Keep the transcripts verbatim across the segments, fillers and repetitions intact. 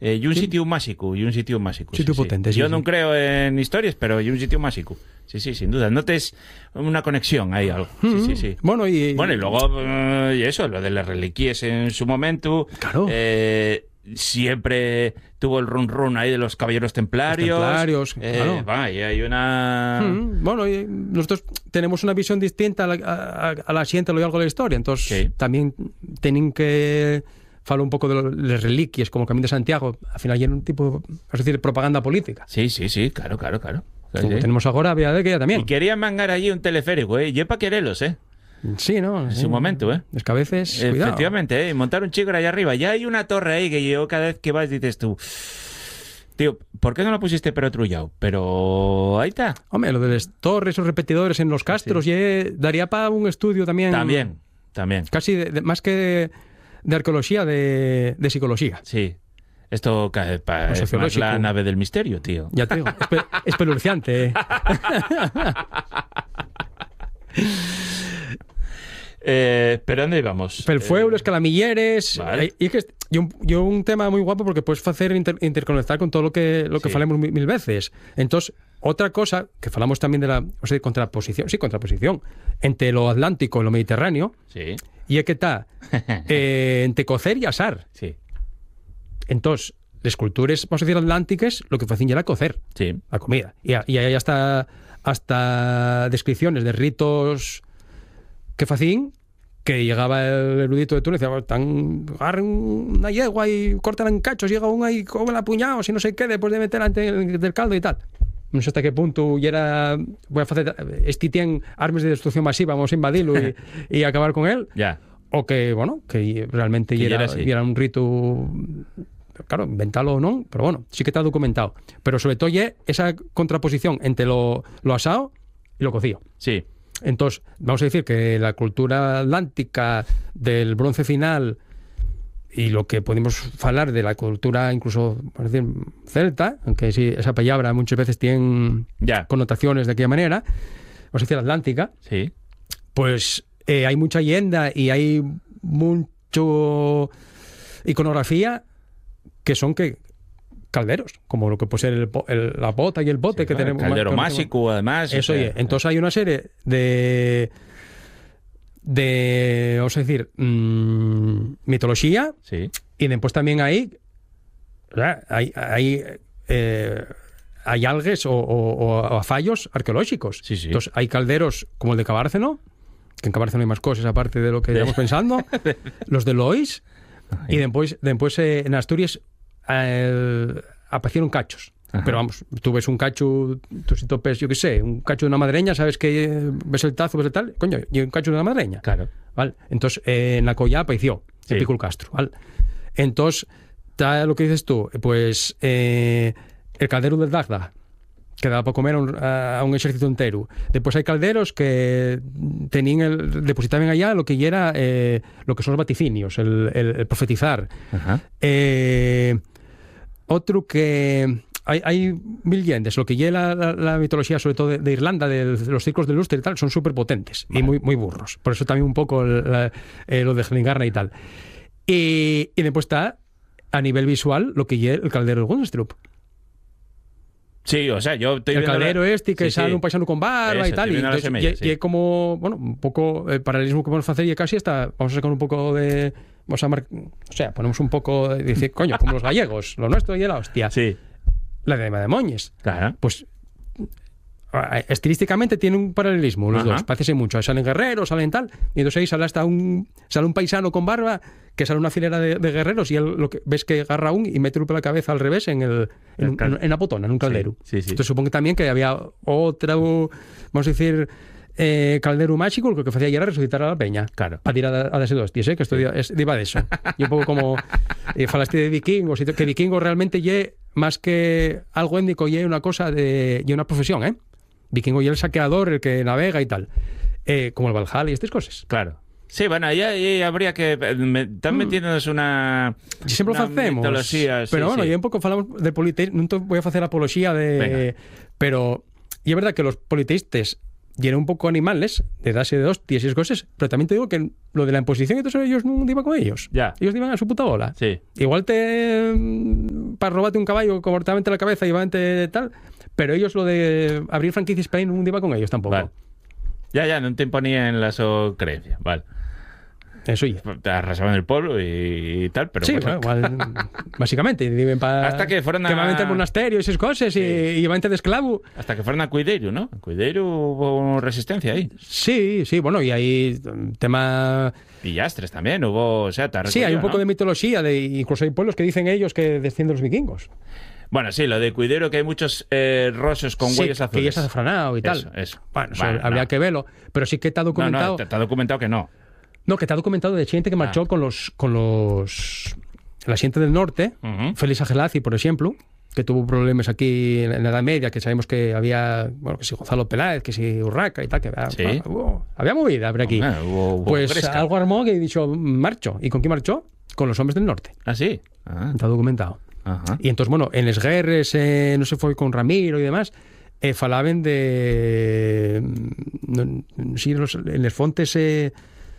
Eh, y un sí. sitio máxico, y un sitio máxico. Sitio sí, potente, sí. sí. Yo sí. no creo en historias, pero y un sitio máxico. Sí, sí, sin duda. Notes una conexión ahí, algo. Sí, Mm-hmm. sí, sí. Bueno, y... Bueno, y luego, uh, y eso, lo de las reliquias en su momento. Claro. Eh, siempre tuvo el run run ahí de los caballeros templarios. Los templarios, eh, claro. Va, y hay una... Mm, bueno, y nosotros tenemos una visión distinta a la, a, a la siguiente, lo de algo de la historia. Entonces, sí. también tienen que falar un pouco de las reliquias, como o Camino de Santiago. Al final, hay un tipo, es decir, de propaganda política. Sí, sí, sí, claro, claro, claro. Como sí. tenemos ahora, vea de que ya también. Y querían mangar allí un teleférico, ¿eh? Y es para quererlos, ¿eh? Sí, ¿no? En sí. su momento, ¿eh? Es que a veces, cuidado. Efectivamente, ¿eh? Montar un chico allá arriba. Ya hay una torre ahí que yo cada vez que vas dices tú... Tío, ¿por qué no la pusiste pero trullado? Pero ahí está. Hombre, lo de las torres o repetidores en los castros, sí. ya daría para un estudio también. También, también. Casi de, de, más que de, de arqueología, de, de psicología. Sí. Esto pa, es más la nave del misterio, tío. Ya te digo, es, pe, es peluciante, ¿eh? Eh, pero ¿dónde íbamos? Pelfueu, eh, escalamilleres, vale. y, y que y un, y un tema muy guapo porque puedes hacer inter, interconectar con todo lo que lo que sí. falamos mil, mil veces. Entonces, otra cosa que falamos también de la, o sea, de contraposición, sí, contraposición entre lo Atlántico y lo Mediterráneo. Sí. Y es que está eh, entre cocer y asar. Sí. Entonces, las culturas, vamos a decir, atlánticas, lo que hacían era cocer sí. la comida. Y, y hay hasta hasta descripciones de ritos que facían, que llegaba el erudito de Túnez y decía, tan, agarren una yegua y cortan en cachos, llega una y comen a puñados y no sé qué, después de meterla ante el caldo y tal. No sé hasta qué punto ya era, voy a hacer, este tiene armas de destrucción masiva, vamos a invadirlo y, y acabar con él. Ya. O que, bueno, que realmente que era, era, era un rito, claro, inventalo o no, pero bueno, sí que está documentado. Pero sobre todo ya esa contraposición entre lo, lo asado y lo cocido. Sí. Entonces, vamos a decir que la cultura atlántica del bronce final y lo que podemos hablar de la cultura incluso, por decir, celta, aunque sí, esa palabra muchas veces tiene ya. connotaciones de aquella manera, vamos a decir atlántica, sí. pues eh, hay mucha leyenda y hay mucho iconografía que son que calderos, como lo que puede ser el, el, la bota y el bote, sí, que claro, tenemos. Caldero mágico, además. Eso, o sea, oye. Entonces hay una serie de de, vamos a decir, mmm, mitología, sí. Y después también hay hay, hay, eh, hay algues o, o, o fallos arqueológicos. Sí, sí. Entonces hay calderos como el de Cabárceno, que en Cabárceno hay más cosas aparte de lo que estamos pensando, los de Lois, y después, después eh, en Asturias Eh, aparecieron cachos. Ajá. Pero vamos, tú ves un cacho, tú si topes, yo qué sé, un cacho de una madreña, sabes que eh, ves el tazo, ves el tal, coño, y un cacho de una madreña. Claro. ¿Vale? Entonces, eh, en la colla apareció, sí. En Pico el Castro, ¿vale? Entonces, está lo que dices tú, pues eh, el caldero del Dagda, que daba para comer a un, a un ejército entero. Después hay calderos que tenían el, depositaban allá lo que era eh, lo que son los vaticinios, el, el, el profetizar. Ajá. Eh, otro que hay, hay mil leyendas, lo que lleva la, la, la mitología sobre todo de, de Irlanda, de, de los ciclos de lustre y tal, son súper potentes, vale. Y muy, muy burros, por eso también un poco el, la, eh, lo de Hlingarna y tal, y, y después está a nivel visual lo que lleva el caldero de Gunstrup. Sí, o sea, yo estoy el caldero la... este que sí, sale sí. Un paisano con barba Eso, y tal, y, entonces, semilla, y, sí. Y como, bueno, un poco el paralelismo que podemos hacer y casi hasta vamos a sacar un poco de, vamos a mar... o sea, ponemos un poco de decir, coño, como los gallegos, lo nuestro y la hostia. Sí. La de Moñes. Claro. Pues estilísticamente tiene un paralelismo los Ajá. dos, parece mucho, salen guerreros, salen tal, y entonces ahí sale hasta un sale un paisano con barba que sale una filera de, de guerreros y él lo que ves que agarra un y mete la cabeza al revés en el en, el en, en una potona, en un caldero. Sí, sí, sí. Entonces supongo también que había otra, vamos a decir, eh, caldero mágico, lo que hacía ayer era resucitar a la peña. Claro. A tirar a, a darse dos tíos, ¿eh? Que esto sí. es, iba de eso. Y un poco como eh, falaste de vikingos, que vikingos realmente ye más que algo étnico, ye una cosa de ye una profesión, ¿eh? Vikingo y el saqueador, el que navega y tal, eh, como el Valhalla y estas cosas. Claro. Sí, bueno, ya, ya habría que me, están metiéndonos una si siempre lo hacemos, pero sí, bueno, sí. yo un pouco falamos de politeísmo, non voy a facer apología de Venga. Pero y es verdad que los politeístas eran un poco animales, de darse de hostias y esas cosas, pero también te digo que lo de la imposición, entonces ellos no iban con ellos. Ya. Ellos iban a su puta bola. Sí. Igual te para robarte un caballo, cortamente la cabeza y vante tal, pero ellos lo de abrir franquicias para ahí no iba con ellos tampoco. Vale. Ya, ya, non te imponían la so creencia, vale. Eso ya. Te arrasaban el pueblo y, y tal, pero sí, bueno. bueno, igual, básicamente. Viven pa, Hasta que fueron a... Que van a monasterio y esas cosas, sí. y, y van de esclavo. Hasta que fueron a Cuideiro, ¿no? En Cuideiro hubo resistencia ahí. Sí, sí, bueno, y ahí tema... Pillastres también, hubo... O sea, te sí, hay un poco ¿no? de mitología, de, incluso hay pueblos que dicen ellos que descienden los vikingos. Bueno, sí, lo de Cuideiro, que hay muchos eh, rosos con sí, huellas azules. que ya es azafranado y tal. Eso, eso. Bueno, eso Bueno, habría no. que verlo. Pero sí que está documentado... No, no, está documentado que no. No, que está documentado de gente que marchó Ah. con los... con los la gente del norte, Uh-huh. Félix Agelazzi, por ejemplo, que tuvo problemas aquí en la Edad Media, que sabemos que había, bueno, que si Gonzalo Peláez, que si Urraca y tal, que había, Sí. ah, hubo- había movida por aquí. Hombre, hubo- hubo pues fresca. algo armó que he dicho, marcho. ¿Y con quién marchó? Con los hombres del norte. Ah, sí. Ah, Está documentado. ajá. Y entonces, bueno, en les guerres, eh, no se fue con Ramiro y demás, eh, falaban de... No, sí, los, en les fontes... Eh,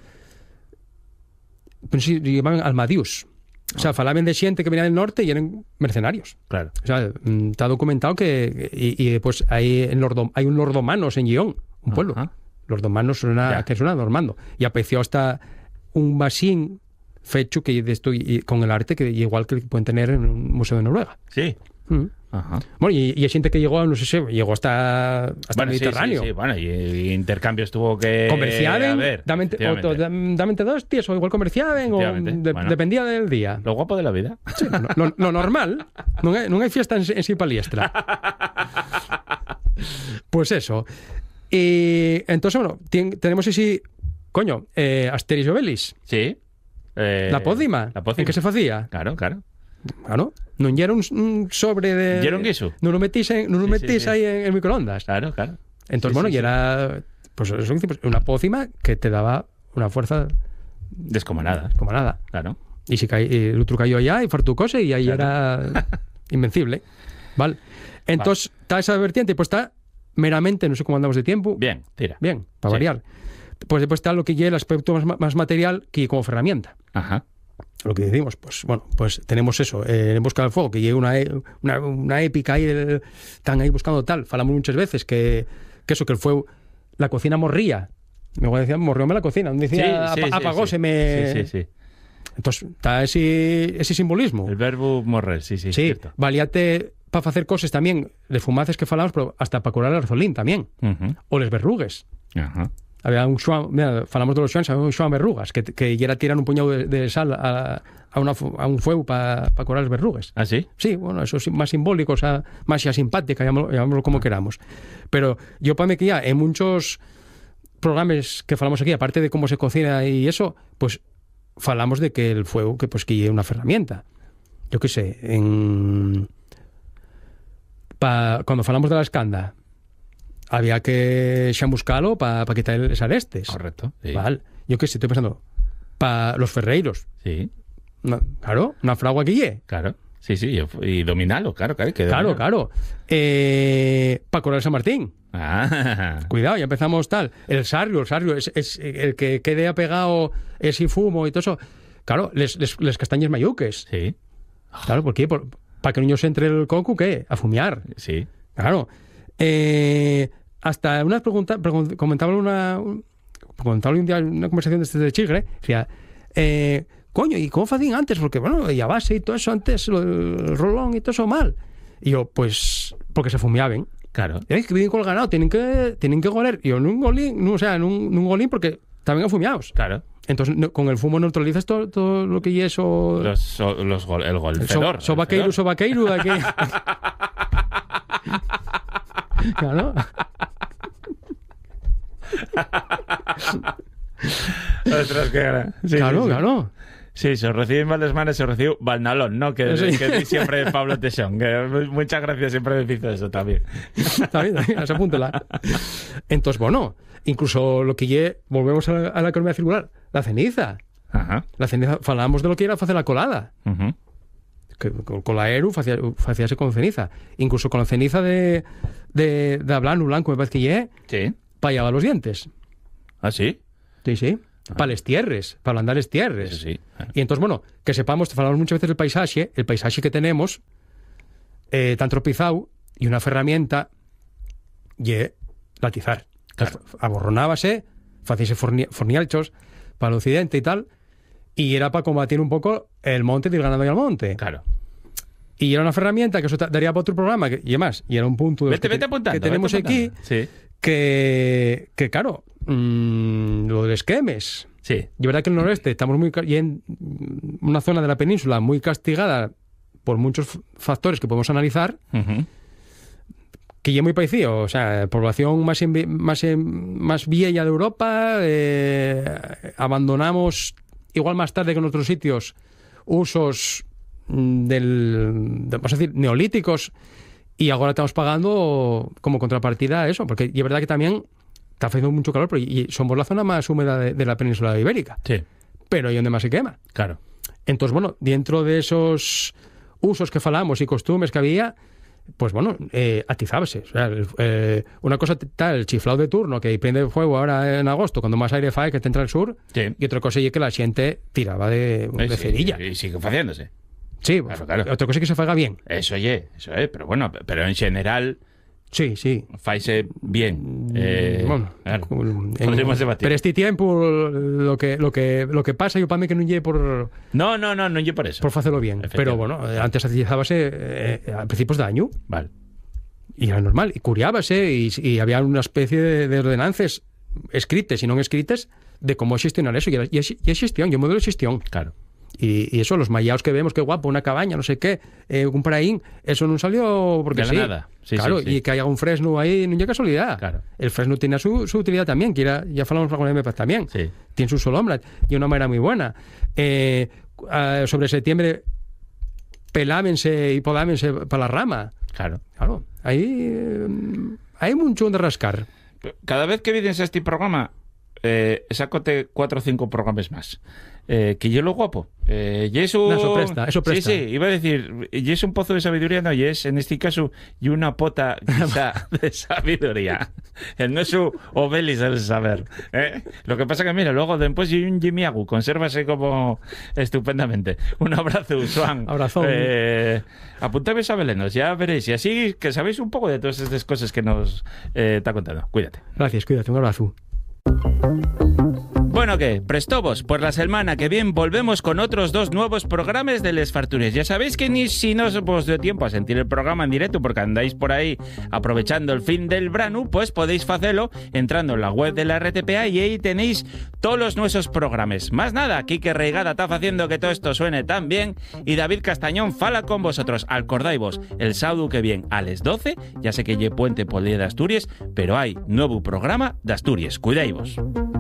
pues sí, llamaban almadius. O sea, falaban de xente que venía del norte y eran mercenarios. Claro. O sea, mm, está documentado que... Y, y después hay, en Lordo, hay un Lordomanos en Gión, un pueblo. Ajá. Lordomanos suena, Ya. que suena normando. Y apareció hasta un basín fecho que de esto, y, con el arte que igual que pueden tener en un museo de Noruega. Sí. Mm. Ajá. Bueno, y, y hay gente que llegó, no sé si llegó hasta, hasta Bueno, el sí, Mediterráneo. sí, sí, bueno, y, y intercambios tuvo que... Comerciaban, a ver, dame, efectivamente. o, dam- dame dos tías, o igual comerciaban, o Efectivamente, de- bueno. dependía del día. Lo guapo de la vida. Sí, no, lo, lo normal, non hai, non hai fiesta en, en si paliestra. Pues eso. Y entonces, bueno, tien- tenemos ese, coño, eh, Asterix y Obelix. Sí. Eh, La pócima. La pócima. En que se facía? Claro, claro. Claro. Non era un, un sobre de... ¿Era un guiso? Non lo metís, en, non lo Sí, sí, metís sí. aí en, en microondas. Claro, claro. Entonces, Sí, bueno, sí, y sí. era pues eso que dice, pues, una pócima que te daba una fuerza Descomunada. como nada. Claro. Y si caí, y el otro cayó allá y fartucose y ahí Claro. era invencible. Vale. Entonces, está esa vertiente, pues está meramente, no sé cómo andamos de tiempo. Bien, tira. Bien, para Sí. variar. Pues después está lo que lleva el aspecto más, más material que como herramienta. Ajá. Lo que decimos, pues bueno, pues tenemos eso, eh, en Busca del Fuego, que llega una, e- una, una épica ahí, eh, están ahí buscando tal. Falamos muchas veces que, que eso, que el fuego, la cocina morría. Me decía, morrióme la cocina. Me decía, Sí, sí, apa- sí, apagóseme. Sí, sí, sí. Entonces, está ese, ese simbolismo. El verbo morrer, sí, sí. Sí, cierto. valíate para hacer cosas también de fumaces que falamos, pero hasta para curar el arzolín también. Ujú. O les verrugues. Ajá. Había un xuan, mira, falamos de los xuans, había un xuan verrugas, que, que ya era tirar un puñado de, de sal a, a, una, fu- a un fuego para pa curar las verrugas. ¿Ah, sí? Sí, bueno, eso es más simbólico, o sea, más ya simpática, llamémoslo, llamémoslo como queramos. Pero yo para mí que ya en muchos programas que falamos aquí, aparte de cómo se cocina y eso, pues falamos de que el fuego, que pues que es una herramienta. Yo qué sé, en... Pa, cuando falamos de la escanda, había que chamuscalo para pa quitar les arestes. Correcto. Sí. Vale. Yo qué sé, estoy pensando, para los ferreiros, Sí, no, claro, una fragua que lle. claro. Sí, sí. yo- Y dominarlo, claro, claro. hay que Claro, dominarlo. claro. Eh, para curar San Martín. Ah, Cuidado, ya empezamos tal. El sarrio, el sarrio es, es el que quede apegado ese fumo y todo eso. Claro, les, les, les castañes mayuques. sí, Claro, ¿por qué? Por- para que el niño se entre el coco, ¿qué? A fumiar. sí. Claro. Eh, hasta una pregunta, pregun- comentaba una, un, comentaba un día en una conversación de este de Chigre, decía, eh, coño, ¿y cómo hacían antes? Porque, bueno, y a base y todo eso antes, lo- el rolón y todo eso mal. Y yo, pues, porque se fumiaban. Claro. Es que viven con el ganado, tienen que, tienen que goler. Y yo, en un golín, no, o sea, en un, en un golín porque también afumiados. Claro. Entonces, no, con el fumo neutralizas todo, todo lo que y eso... Los, so- los gol- el el golfedor. so, sobaqueiro, el fedor. sobaqueiro de aquí. Claro. Ostras, qué gran. Sí, claro, sí, sí. claro. Sí, se os reciben males manes, se os recibe Balnalón, ¿no? Que, Sí. que dice siempre Pablo Teixón. Que muchas gracias, siempre me hizo eso también. Está bien, está bien, se apúntela. Entonces, bueno, incluso lo que lle, volvemos a la, a la economía circular, la ceniza. Ajá. La ceniza, falábamos de lo que era hacer la colada. Ujú. Que con, con la Eru facía, facíase con ceniza. Incluso con la ceniza de, de, de Ablano Blanco, me parece que lle, Sí. para llevar los dientes. ¿Ah, sí? Sí, sí. Para les tierres, para ablandar les tierres. Eso sí. Y entonces, bueno, que sepamos, falamos muchas veces del paisaje, el paisaje que tenemos, eh, tan tropizado y una ferramienta ye latizar. Claro. Aborronábase, facíase forni fornialchos para el occidente y tal, y era para combatir un poco el monte del ganado y al monte. Claro. Y era una herramienta que eso daría para otro programa, que, y además, y era un punto de Vete, que, vete apuntando, que tenemos vete aquí, apuntando. Sí. que, que claro, mmm, lo del esquemes. Sí. Y verdad que en el noroeste estamos muy y en una zona de la península muy castigada por muchos factores que podemos analizar, Uh-huh. que ya muy parecido, o sea, población más en, más en, más vieja de Europa, eh, abandonamos igual más tarde que en otros sitios usos del, de, vamos a decir, neolíticos, y ahora estamos pagando como contrapartida a eso, porque y es verdad que también está haciendo mucho calor, pero y somos la zona más húmeda de, de la península ibérica, Sí. pero ahí donde más se quema. Claro. Entonces, bueno, dentro de esos usos que falamos y costumbres que había, pues bueno, eh, atizábase. O sea, eh, una cosa está el chiflado de turno, que prende fuego ahora en agosto, cuando más aire fae que te entra al sur, Sí. y otra cosa es que la gente tiraba de, de Sí, cerilla. Y sigue haciéndose. Sí, Claro, claro. otra cosa es que se faga bien. Eso ye, eso es, pero bueno, pero en general Sí, sí. faise bien. Eh, bueno, claro. en- Podremos debatir. pero este tiempo lo que lo que lo que pasa yo para mí que no llegue por No, no, no, no yo por eso. por hacerlo bien, pero bueno, antes atizábase eh, a principios de año Vale. y era normal, y curiábase y, y había una especie de, de ordenanzas escritas y no escritas de cómo gestionar eso, y era, y es, y es gestión, y un modelo de gestión. Claro. Y, y eso, los mallaos que vemos, qué guapo, una cabaña, no sé qué, eh, un paraín, eso no salió porque De la sí. nada. Sí, claro, sí, sí. y que haya un fresno ahí, no es casualidad. Claro. El fresno tiene su, su utilidad también, que era, ya hablamos con el M P también. Sí. Tiene su solombra y una manera muy buena. Eh, eh, sobre septiembre, pelámense y podámense para la rama. Claro. Claro, ahí eh, hay mucho donde rascar. Cada vez que vienes a este programa, eh, sácote cuatro o cinco programas más. Eh, que yo lo guapo. Eh, y eso, No, eso presta, eso presta. Sí, sí, iba a decir, y es un pozo de sabiduría, no, y es en este caso, y una pota quizá de sabiduría. El no es su obelis del saber. ¿eh? Lo que pasa que, mira, luego después y un Jimmy Agu, consérvase como estupendamente. Un abrazo, Swan. Abrazón. Eh, apuntadme a Belenos, ya veréis. Y así que sabéis un poco de todas estas cosas que nos eh, está contando. Cuídate. Gracias, cuídate, un abrazo. Bueno, ¿qué? Prestobos, pues la semana que viene volvemos con otros dos nuevos programas de Les Fartures. Ya sabéis que ni si no os dio tiempo a sentir el programa en directo porque andáis por ahí aprovechando el fin del verano, pues podéis hacerlo entrando en la web de la R T P A y ahí tenéis todos los nuestros programas. Más nada, Quique Reigada está haciendo que todo esto suene tan bien y David Castañón fala con vosotros. Alcordaivos, el sábado que viene a las doce, ya sé que lle puente por el día de Asturias, pero hay nuevo programa de Asturias. Cuidaivos.